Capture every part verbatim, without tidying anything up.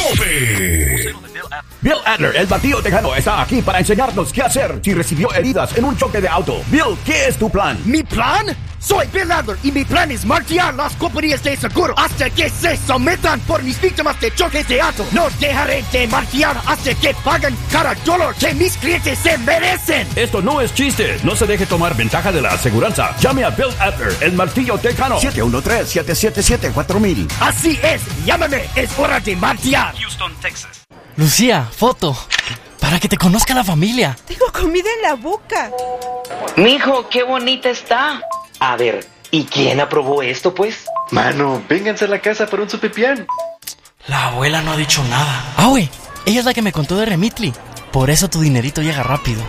tope. Bill Adler, el bandido tejano, está aquí para enseñarnos qué hacer si recibió heridas en un choque de auto. Bill, ¿qué es tu plan? ¿Mi plan? Soy Bill Adler y mi plan es martillar las compañías de seguro hasta que se sometan por mis víctimas de choques de auto. No dejaré de martillar hasta que paguen cada dólar que mis clientes se merecen. Esto no es chiste. No se deje tomar ventaja de la aseguranza. Llame a Bill Adler, el martillo tejano. siete uno tres, siete siete siete, cuatro mil. Así es. Llámame. Es hora de martillar. Houston, Texas. Lucía, foto. Para que te conozca la familia. Tengo comida en la boca. Mijo, qué bonita está. A ver, ¿y quién aprobó esto, pues? Mano, vénganse a la casa para un sopipián. La abuela no ha dicho nada. Ah, güey, ella es la que me contó de Remitly. Por eso tu dinerito llega rápido.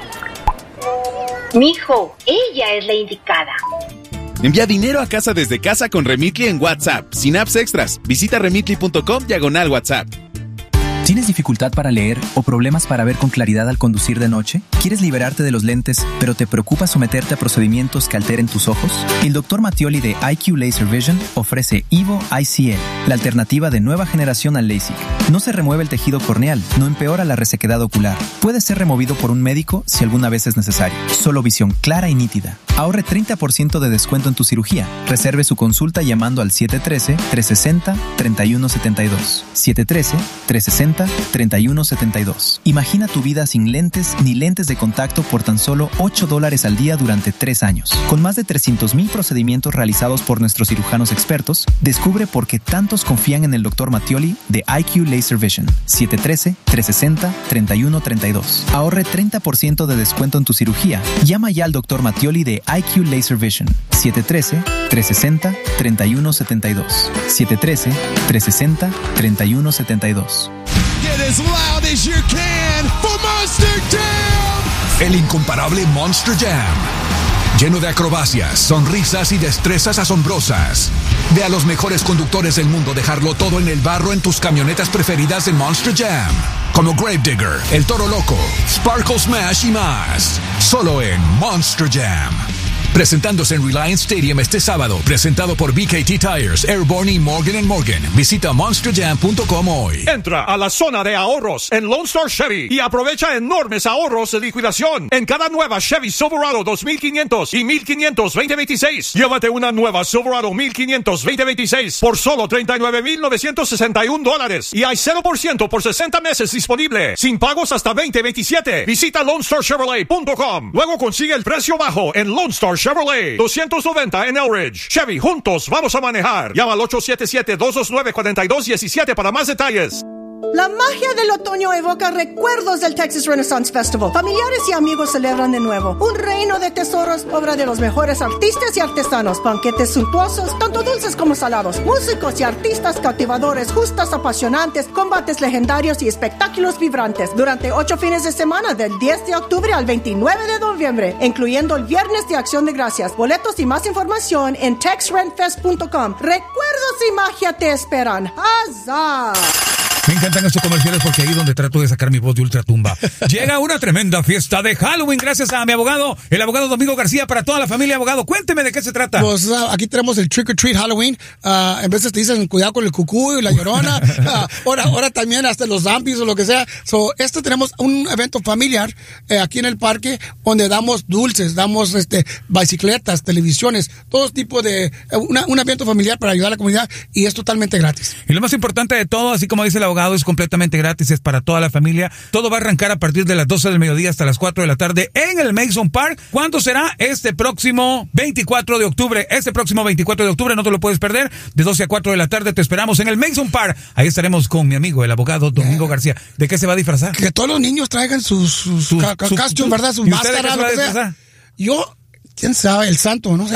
Mijo, ella es la indicada. Envía dinero a casa desde casa con Remitly en WhatsApp, sin apps extras. Visita remitly punto com diagonal WhatsApp. ¿Tienes dificultad para leer o problemas para ver con claridad al conducir de noche? ¿Quieres liberarte de los lentes, pero te preocupa someterte a procedimientos que alteren tus ojos? El doctor Mattioli de I Q Laser Vision ofrece Evo I C L, la alternativa de nueva generación al LASIK. No se remueve el tejido corneal, no empeora la resequedad ocular. Puede ser removido por un médico si alguna vez es necesario. Solo visión clara y nítida. Ahorre treinta por ciento de descuento en tu cirugía. Reserve su consulta llamando al siete uno tres, tres seis cero, tres uno siete dos. siete uno tres, tres seis cero, tres uno siete dos. Imagina tu vida sin lentes ni lentes de contacto por tan solo ocho dólares al día durante tres años. Con más de trescientos mil procedimientos realizados por nuestros cirujanos expertos, descubre por qué tantos confían en el doctor Mattioli de I Q Laser Vision. siete uno tres, tres seis cero, tres uno tres dos. Ahorre treinta por ciento de descuento en tu cirugía. Llama ya al doctor Mattioli de I Q Laser Vision. siete uno tres, tres seis cero, tres uno siete dos. siete uno tres, tres seis cero, tres uno siete dos. Get as loud as you can for Monster Jam. El incomparable Monster Jam. Lleno de acrobacias, sonrisas y destrezas asombrosas. Ve a los mejores conductores del mundo dejarlo todo en el barro en tus camionetas preferidas de Monster Jam. Como Gravedigger, El Toro Loco, Sparkle Smash y más. Solo en Monster Jam. Presentándose en Reliance Stadium este sábado. Presentado por B K T Tires, Airborne y Morgan and Morgan. Visita monster jam punto com hoy. Entra a la zona de ahorros en Lone Star Chevy y aprovecha enormes ahorros de liquidación en cada nueva Chevy Silverado dos mil quinientos y mil quinientos veinte veintiséis. Llévate una nueva Silverado mil quinientos veinte veintiséis por solo treinta y nueve mil novecientos sesenta y un dólares. Y hay cero por ciento por sesenta meses disponible. Sin pagos hasta veinte veintisiete. Visita lone star chevrolet punto com. Luego consigue el precio bajo en Lone Star Chevrolet, doscientos noventa en Elridge. Chevy, juntos vamos a manejar. Llama al ocho siete siete, dos dos nueve, cuatro dos uno siete para más detalles. La magia del otoño evoca recuerdos del Texas Renaissance Festival. Familiares y amigos celebran de nuevo. Un reino de tesoros, obra de los mejores artistas y artesanos. Banquetes suntuosos, tanto dulces como salados. Músicos y artistas cautivadores, justas apasionantes, combates legendarios y espectáculos vibrantes. Durante ocho fines de semana, del diez de octubre al veintinueve de noviembre, incluyendo el Viernes de Acción de Gracias. Boletos y más información en tex rent fest punto com. Recuerdos y magia te esperan. ¡Hazá! Me encantan estos comerciales porque ahí es donde trato de sacar mi voz de ultratumba. Llega una tremenda fiesta de Halloween gracias a mi abogado, el abogado Domingo García, para toda la familia. Abogado, cuénteme de qué se trata. Pues uh, aquí tenemos el Trick or Treat Halloween. Uh, en veces te dicen cuidado con el cucú y la llorona. uh, ahora, ahora también hasta los zombies o lo que sea. So, esto tenemos un evento familiar eh, aquí en el parque donde damos dulces, damos este bicicletas, televisiones, todo tipo de... Una, un evento familiar para ayudar a la comunidad y es totalmente gratis. Y lo más importante de todo, así como dice el abogado, es completamente gratis, es para toda la familia. Todo va a arrancar a partir de las doce del mediodía hasta las cuatro de la tarde en el Mason Park. ¿Cuándo será? Este próximo veinticuatro de octubre. Este próximo veinticuatro de octubre, no te lo puedes perder. De doce a cuatro de la tarde te esperamos en el Mason Park. Ahí estaremos con mi amigo, el abogado Domingo García. ¿De qué se va a disfrazar? Que todos los niños traigan sus, sus su, ca- su, costumes, ¿verdad? Sus máscaras, lo que sea. Yo... ¿Quién sabe? El santo, no sé.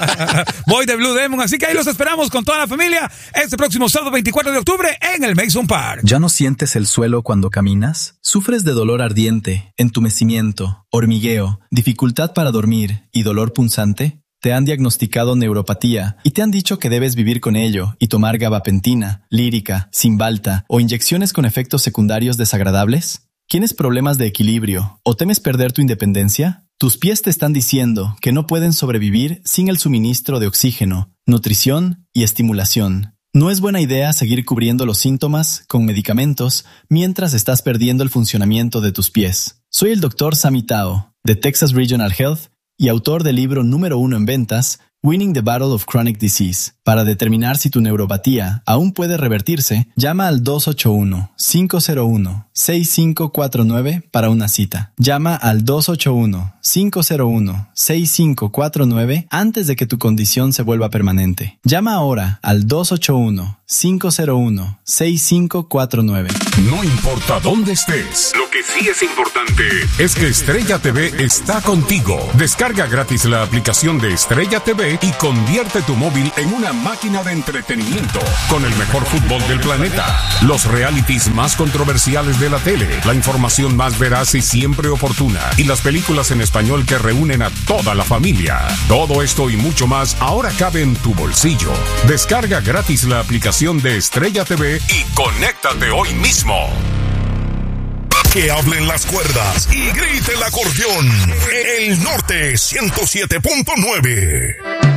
Voy de Blue Demon, así que ahí los esperamos con toda la familia este próximo sábado veinticuatro de octubre en el Mason Park. ¿Ya no sientes el suelo cuando caminas? ¿Sufres de dolor ardiente, entumecimiento, hormigueo, dificultad para dormir y dolor punzante? ¿Te han diagnosticado neuropatía y te han dicho que debes vivir con ello y tomar gabapentina, lírica, Cymbalta o inyecciones con efectos secundarios desagradables? ¿Tienes problemas de equilibrio o temes perder tu independencia? Tus pies te están diciendo que no pueden sobrevivir sin el suministro de oxígeno, nutrición y estimulación. No es buena idea seguir cubriendo los síntomas con medicamentos mientras estás perdiendo el funcionamiento de tus pies. Soy el doctor Sammy Tao, de Texas Regional Health y autor del libro número uno en ventas, Winning the Battle of Chronic Disease. Para determinar si tu neuropatía aún puede revertirse, llama al dos ocho uno, cinco cero uno, seis cinco cuatro nueve para una cita. Llama al dos ocho uno, cinco cero uno, seis cinco cuatro nueve antes de que tu condición se vuelva permanente. Llama ahora al dos ocho uno, cinco cero uno, seis cinco cuatro nueve. No importa dónde estés, lo que sí es importante es que Estrella T V está contigo. Descarga gratis la aplicación de Estrella T V y convierte tu móvil en una máquina de entretenimiento con el mejor fútbol del planeta, los realities más controversiales de la tele, la información más veraz y siempre oportuna y las películas en español que reúnen a toda la familia. Todo esto y mucho más ahora cabe en tu bolsillo. Descarga gratis la aplicación de Estrella T V y conéctate hoy mismo. Que hablen las cuerdas y grite el acordeón. El Norte ciento siete punto nueve.